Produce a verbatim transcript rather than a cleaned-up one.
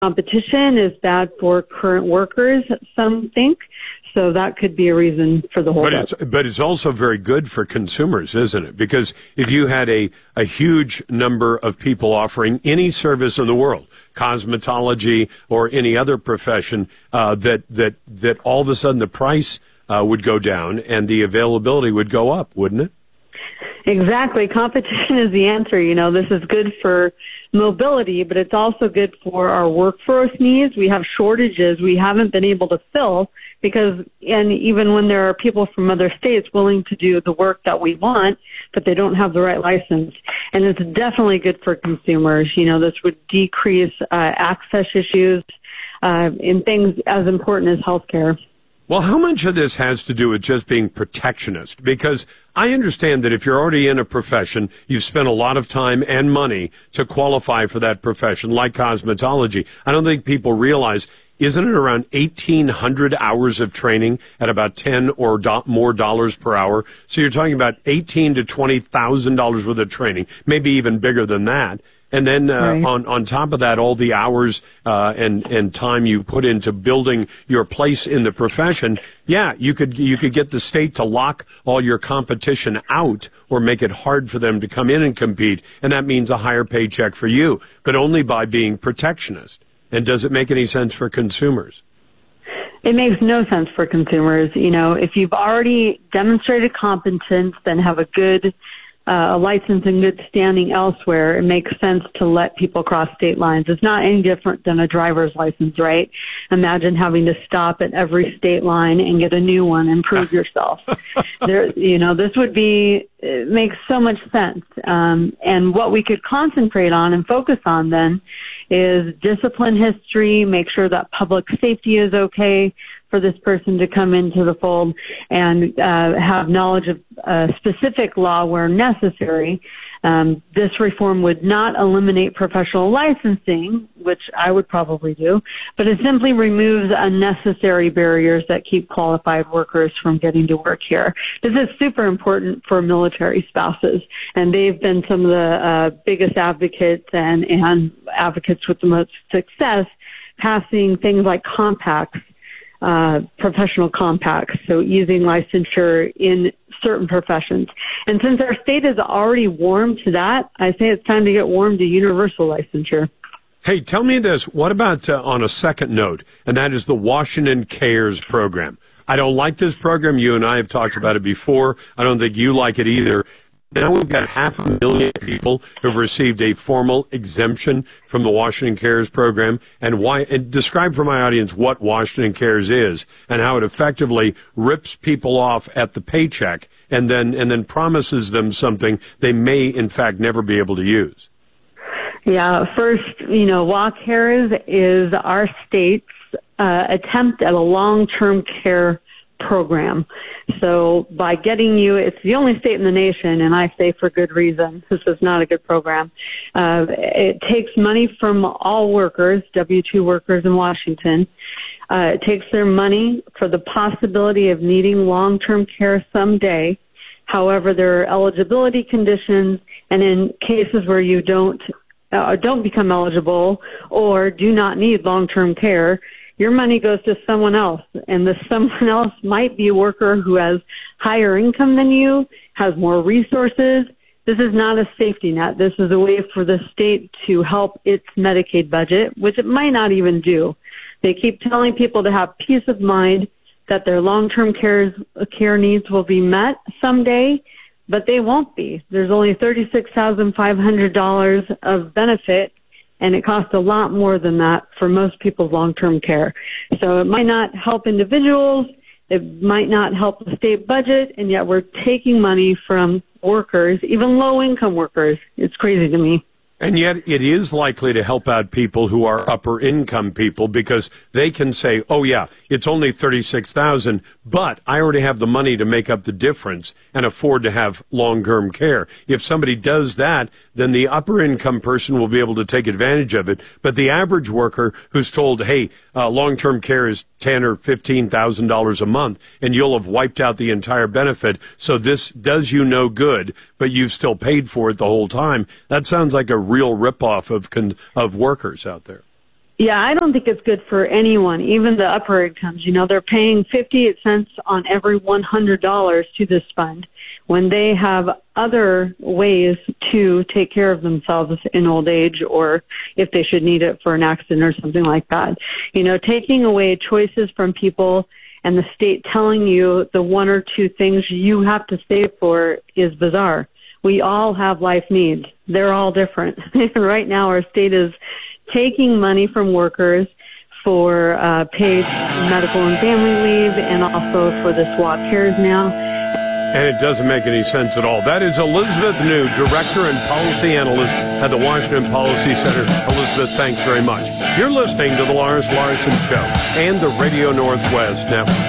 competition is bad for current workers, some think. So that could be a reason for the holdup. But it's, but it's also very good for consumers, isn't it? Because if you had a, a huge number of people offering any service in the world, cosmetology or any other profession, uh, that, that, that all of a sudden the price uh, would go down and the availability would go up, wouldn't it? Exactly. Competition is the answer. You know, this is good for mobility, but it's also good for our workforce needs. We have shortages we haven't been able to fill because, and even when there are people from other states willing to do the work that we want, but they don't have the right license. And it's definitely good for consumers. You know, this would decrease uh, access issues uh, in things as important as healthcare. Well, how much of this has to do with just being protectionist? Because I understand that if you're already in a profession, you've spent a lot of time and money to qualify for that profession, like cosmetology. I don't think people realize, isn't it around eighteen hundred hours of training at about ten or do- more dollars per hour? So you're talking about eighteen to twenty thousand dollars worth of training, maybe even bigger than that. And then uh, right. on, on top of that, all the hours uh, and, and time you put into building your place in the profession, yeah, you could you could get the state to lock all your competition out or make it hard for them to come in and compete, and that means a higher paycheck for you, but only by being protectionist. And does it make any sense for consumers? It makes no sense for consumers. You know, if you've already demonstrated competence, then have a good Uh, a license in good standing elsewhere, it makes sense to let people cross state lines. It's not any different than a driver's license, right? Imagine having to stop at every state line and get a new one and prove yourself. There, you know, this would be, it makes so much sense. Um, and what we could concentrate on and focus on then is discipline history, make sure that public safety is okay for this person to come into the fold, and uh, have knowledge of uh, specific law where necessary. Um, this reform would not eliminate professional licensing, which I would probably do, but it simply removes unnecessary barriers that keep qualified workers from getting to work here. This is super important for military spouses, and they've been some of the uh, biggest advocates and, and advocates with the most success, passing things like compacts, Uh, professional compacts, so easing licensure in certain professions. And since our state is already warm to that, I say it's time to get warm to universal licensure. Hey, tell me this. What about uh, on a second note, and that is the Washington Cares program? I don't like this program. You and I have talked about it before. I don't think you like it either. Now we've got half a million people who've received a formal exemption from the Washington Cares program. And why? And describe for my audience what Washington Cares is and how it effectively rips people off at the paycheck and then and then promises them something they may, in fact, never be able to use. Yeah, first, you know, WA Cares is our state's uh, attempt at a long-term care program. So by getting you, it's the only state in the nation, and I say for good reason, this is not a good program. Uh, it takes money from all workers, W two workers in Washington. Uh, it takes their money for the possibility of needing long-term care someday. However, there are eligibility conditions, and in cases where you don't uh, don't become eligible or do not need long-term care, your money goes to someone else, and the someone else might be a worker who has higher income than you, has more resources. This is not a safety net. This is a way for the state to help its Medicaid budget, which it might not even do. They keep telling people to have peace of mind that their long-term care, care needs will be met someday, but they won't be. There's only thirty-six thousand five hundred dollars of benefit, and it costs a lot more than that for most people's long-term care. So it might not help individuals, it might not help the state budget, and yet we're taking money from workers, even low-income workers. It's crazy to me. And yet it is likely to help out people who are upper-income people because they can say, oh, yeah, it's only thirty-six thousand dollars, but I already have the money to make up the difference and afford to have long-term care. If somebody does that, then the upper-income person will be able to take advantage of it. But the average worker who's told, hey, uh, long-term care is ten thousand dollars or fifteen thousand dollars a month, and you'll have wiped out the entire benefit, so this does you no good, but you've still paid for it the whole time. That sounds like a real ripoff of con- of workers out there. Yeah, I don't think it's good for anyone, even the upper incomes. You know, they're paying fifty-eight cents on every one hundred dollars to this fund when they have other ways to take care of themselves in old age, or if they should need it for an accident or something like that. You know, taking away choices from people and the state telling you the one or two things you have to save for is bizarre. We all have life needs. They're all different. Right now, our state is taking money from workers for uh, paid medical and family leave, and also for the SWAT cares now. And it doesn't make any sense at all. That is Elizabeth New, Director and Policy Analyst at the Washington Policy Center. Elizabeth, thanks very much. You're listening to the Loris Larson Show and the Radio Northwest Network.